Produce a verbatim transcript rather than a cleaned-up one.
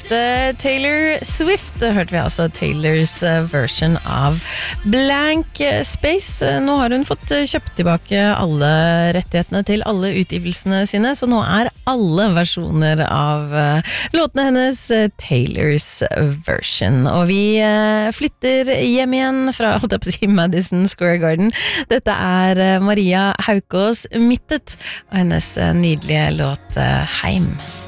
Etter Taylor Swift hørte vi altså Taylors version av Blank Space. Nå har hun fått kjøpt tilbake alle rettighetene til alle utgivelsene sine, så nå er alle versjoner av låtene hennes Taylors version. Og vi flytter hjem igjen fra holdt jeg på å si, Madison Square Garden. Dette er Maria Haukås Mittet og hennes nydelige låt Heim.